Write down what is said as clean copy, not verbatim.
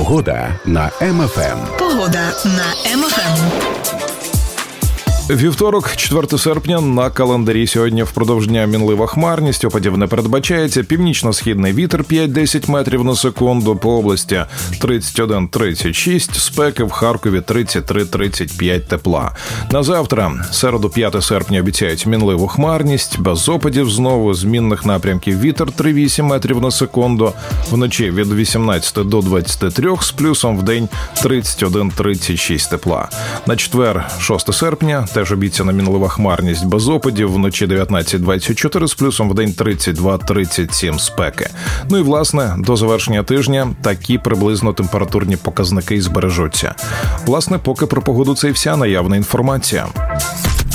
Погода на МФМ. Погода на МФМ. Вівторок, 4 серпня, на календарі. Сьогодні впродовж дня мінлива хмарність, опадів не передбачається. Північно-східний вітер 5-10 метрів на секунду, по області 31-36, спеки в Харкові 33-35 тепла. На завтра, середу, 5 серпня, обіцяють мінливу хмарність, без опадів знову, змінних напрямків вітер 3-8 метрів на секунду, вночі від 18 до 23, з плюсом вдень 31-36 тепла. На четвер, 6 серпня, теж обіцяна мінлива хмарність без опадів, вночі 19-24, з плюсом вдень 32-37 спеки. Ну і, власне, до завершення тижня такі приблизно температурні показники і збережуться. Власне, поки про погоду це і вся наявна інформація.